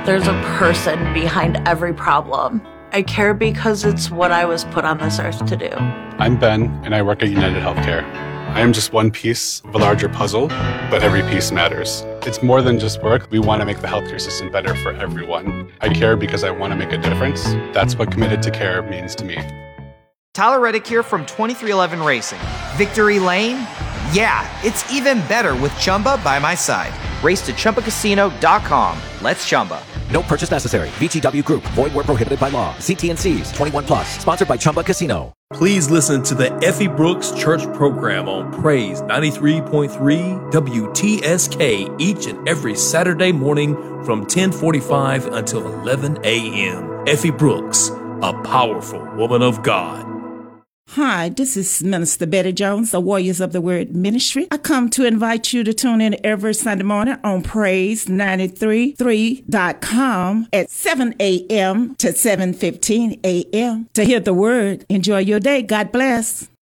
There's a person behind every problem. I care because it's what I was put on this earth to do. I'm Ben, and I work at United Healthcare. I am just one piece of a larger puzzle, but every piece matters. It's more than just work. We want to make the healthcare system better for everyone. I care because I want to make a difference. That's what Committed to Care means to me. Tyler Reddick here from 2311 Racing. Victory Lane? Yeah, it's even better with Chumba by my side. Race to ChumbaCasino.com. Let's Chumba. No purchase necessary. VGW Group. Void where prohibited by law. See T&Cs. 21 plus. Sponsored by Chumba Casino. Please listen to the Effie Brooks Church program on Praise 93.3 WTSK each and every Saturday morning from 10:45 until 11 a.m. Effie Brooks, a powerful woman of God. Hi, this is Minister Betty Jones, the Warriors of the Word Ministry. I come to invite you to tune in every Sunday morning on Praise933.com at 7 a.m. to 7:15 a.m. to hear the Word. Enjoy your day. God bless.